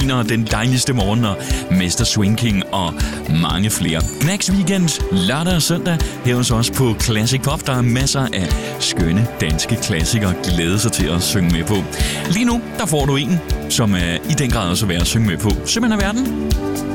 Mener, Den dejligste morgen og Mester Swing King og mange flere. Knacks Weekend lørdag og søndag her hos os på Classic Pop. Der er masser af skønne danske klassikere at glæde sig til at synge med på. Lige nu, der får du en, som er i den grad også værd at synge med på. Sømand af verden.